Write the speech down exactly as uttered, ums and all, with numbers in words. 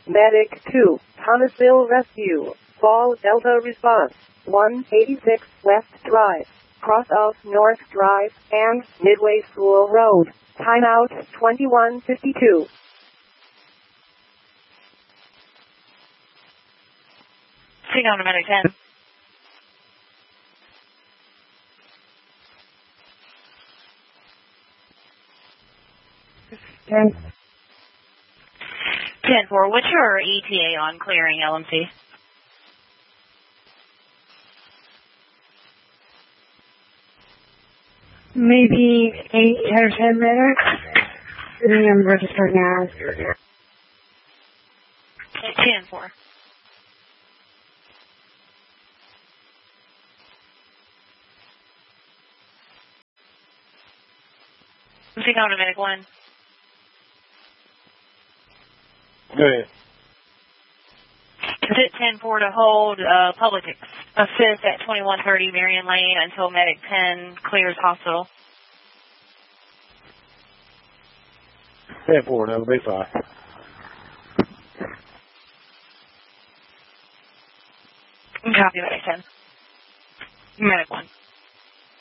Medic two, Thomasville Rescue. Fall Delta response. one eighty-six West Drive, cross of North Drive, and Midway School Road. Timeout twenty-one fifty-two. Signal to Medic ten. ten. ten four, what's your E T A on clearing L M C? Maybe eight or ten minutes. I'm registered now. ten four. Signal to Medic one. Go ahead. Is it ten four to hold uh, public assist at twenty-one thirty Marion Lane until Medic ten clears hospital? ten four, that'll be fine. Copy, Medic ten. Medic one.